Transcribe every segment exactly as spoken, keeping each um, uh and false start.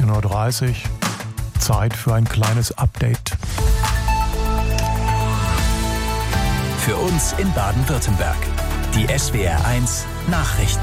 Uhr dreißig. Zeit für ein kleines Update. Für uns in Baden-Württemberg. Die S W R eins Nachrichten.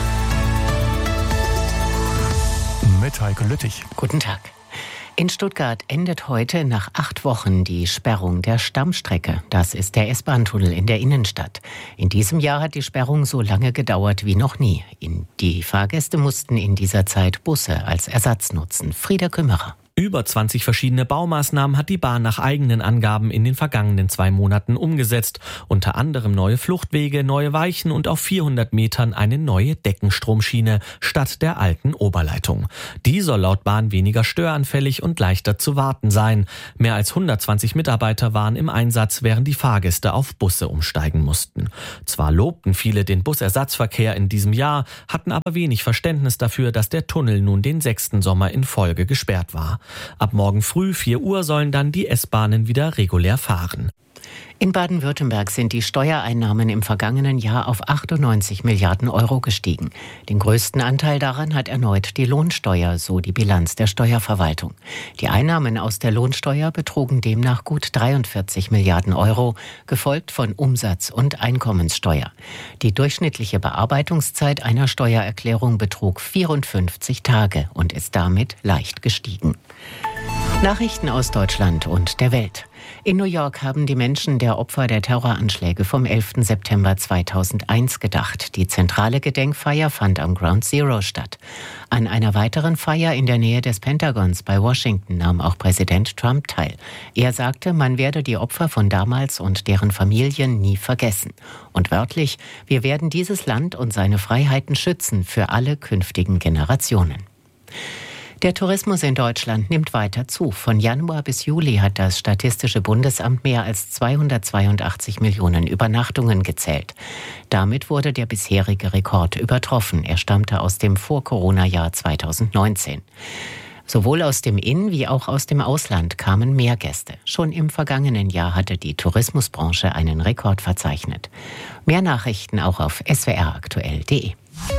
Mit Heike Lüttich. Guten Tag. In Stuttgart endet heute nach acht Wochen die Sperrung der Stammstrecke. Das ist der S-Bahn-Tunnel in der Innenstadt. In diesem Jahr hat die Sperrung so lange gedauert wie noch nie. Die Fahrgäste mussten in dieser Zeit Busse als Ersatz nutzen. Frieda Kümmerer. Über zwanzig verschiedene Baumaßnahmen hat die Bahn nach eigenen Angaben in den vergangenen zwei Monaten umgesetzt. Unter anderem neue Fluchtwege, neue Weichen und auf vierhundert Metern eine neue Deckenstromschiene statt der alten Oberleitung. Die soll laut Bahn weniger störanfällig und leichter zu warten sein. Mehr als hundertzwanzig Mitarbeiter waren im Einsatz, während die Fahrgäste auf Busse umsteigen mussten. Zwar lobten viele den Busersatzverkehr in diesem Jahr, hatten aber wenig Verständnis dafür, dass der Tunnel nun den sechsten Sommer in Folge gesperrt war. Ab morgen früh vier Uhr sollen dann die S-Bahnen wieder regulär fahren. In Baden-Württemberg sind die Steuereinnahmen im vergangenen Jahr auf achtundneunzig Milliarden Euro gestiegen. Den größten Anteil daran hat erneut die Lohnsteuer, so die Bilanz der Steuerverwaltung. Die Einnahmen aus der Lohnsteuer betrugen demnach gut dreiundvierzig Milliarden Euro, gefolgt von Umsatz- und Einkommenssteuer. Die durchschnittliche Bearbeitungszeit einer Steuererklärung betrug vierundfünfzig Tage und ist damit leicht gestiegen. Nachrichten aus Deutschland und der Welt. In New York haben die Menschen der Opfer der Terroranschläge vom elften September zweitausendeins gedacht. Die zentrale Gedenkfeier fand am Ground Zero statt. An einer weiteren Feier in der Nähe des Pentagons bei Washington nahm auch Präsident Trump teil. Er sagte, man werde die Opfer von damals und deren Familien nie vergessen. Und wörtlich, wir werden dieses Land und seine Freiheiten schützen für alle künftigen Generationen. Der Tourismus in Deutschland nimmt weiter zu. Von Januar bis Juli hat das Statistische Bundesamt mehr als zweihundertzweiundachtzig Millionen Übernachtungen gezählt. Damit wurde der bisherige Rekord übertroffen. Er stammte aus dem Vor-Corona-Jahr zweitausendneunzehn. Sowohl aus dem In- wie auch aus dem Ausland kamen mehr Gäste. Schon im vergangenen Jahr hatte die Tourismusbranche einen Rekord verzeichnet. Mehr Nachrichten auch auf s w r aktuell punkt d e.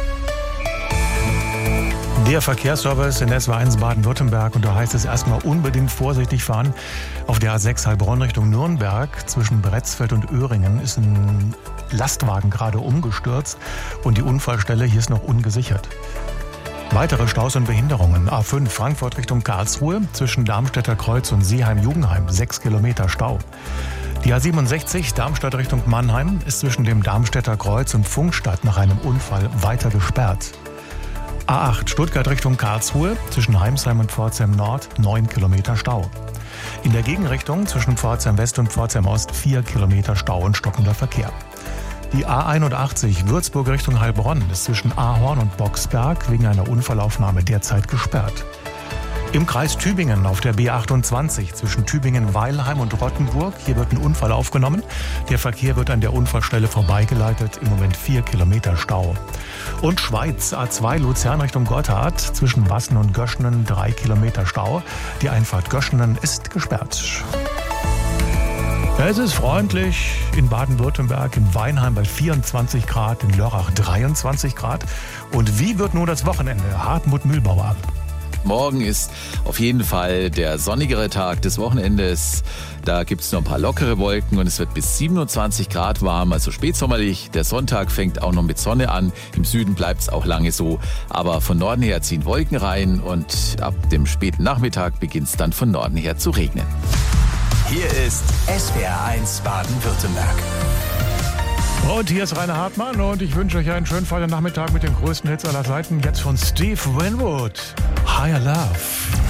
Der Verkehrsservice in S W R eins Baden-Württemberg, und da heißt es erstmal unbedingt vorsichtig fahren. Auf der A sechs Heilbronn Richtung Nürnberg zwischen Bretzfeld und Öhringen ist ein Lastwagen gerade umgestürzt und die Unfallstelle hier ist noch ungesichert. Weitere Staus und Behinderungen. A fünf Frankfurt Richtung Karlsruhe zwischen Darmstädter Kreuz und Seeheim-Jugendheim, sechs Kilometer Stau. Die A siebenundsechzig Darmstadt Richtung Mannheim ist zwischen dem Darmstädter Kreuz und Funkstadt nach einem Unfall weiter gesperrt. A acht Stuttgart Richtung Karlsruhe zwischen Heimsheim und Pforzheim Nord neun Kilometer Stau. In der Gegenrichtung zwischen Pforzheim West und Pforzheim Ost vier Kilometer Stau und stockender Verkehr. Die A einundachtzig Würzburg Richtung Heilbronn ist zwischen Ahorn und Boxberg wegen einer Unfallaufnahme derzeit gesperrt. Im Kreis Tübingen auf der B achtundzwanzig zwischen Tübingen-Weilheim und Rottenburg. Hier wird ein Unfall aufgenommen. Der Verkehr wird an der Unfallstelle vorbeigeleitet. Im Moment vier Kilometer Stau. Und Schweiz, A zwei Luzern Richtung Gotthard zwischen Wassen und Göschenen drei Kilometer Stau. Die Einfahrt Göschenen ist gesperrt. Es ist freundlich in Baden-Württemberg, in Weinheim bei vierundzwanzig Grad, in Lörrach dreiundzwanzig Grad. Und wie wird nun das Wochenende? Hartmut Mühlbauer. Morgen ist auf jeden Fall der sonnigere Tag des Wochenendes. Da gibt es noch ein paar lockere Wolken und es wird bis siebenundzwanzig Grad warm, also spätsommerlich. Der Sonntag fängt auch noch mit Sonne an. Im Süden bleibt es auch lange so. Aber von Norden her ziehen Wolken rein und ab dem späten Nachmittag beginnt es dann von Norden her zu regnen. Hier ist S W R eins Baden-Württemberg. Und hier ist Rainer Hartmann und ich wünsche euch einen schönen Freitagnachmittag mit den größten Hits aller Zeiten. Jetzt von Steve Winwood. Higher Love.